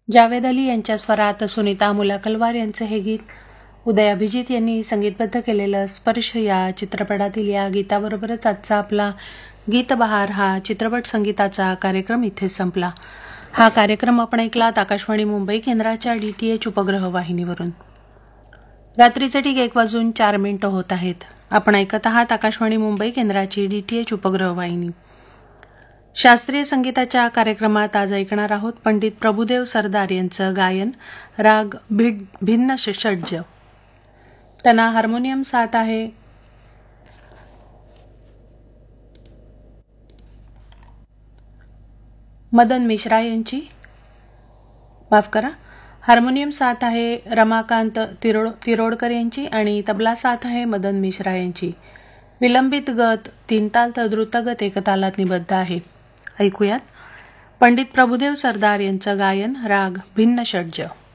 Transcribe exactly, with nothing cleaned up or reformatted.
जावेद अली यांच्या स्वरात सुनीता मुलाकलवार यांचे हे गीत. उदय अभिजित यांनी संगीतबद्ध केलेलं स्पर्श या चित्रपटातील या गीताबरोबरच आजचा आपला गीत बहार हा चित्रपट संगीताचा कार्यक्रम इथे संपला. हा कार्यक्रम आपण ऐकलात आकाशवाणी मुंबई केंद्राच्या डी टी एच उपग्रह वाहिनीवरून. रात्रीचे ठीक एक वाजून चार मिनिटं होत आहेत. आपण ऐकत आहात आकाशवाणी मुंबई केंद्राची डी टी एच उपग्रह वाहिनी. शास्त्रीय संगीताच्या कार्यक्रमात आज ऐकणार आहोत पंडित प्रभुदेव सरदार यांचं गायन राग भिड भिन्न षड्ज. त्यांना हार्मोनियम साथ आहे मदन मिश्रा यांची. माफ करा हार्मोनियम साथ आहे रमाकांत तिरोड तिरोडकर यांची आणि तबला साथ आहे मदन मिश्रा यांची. विलंबित गत तीन ताल तर द्रुतगत एकतालात निबद्ध आहे. ऐकूयात पंडित प्रभुदेव सरदार यांचं गायन राग भिन्न षड्ज.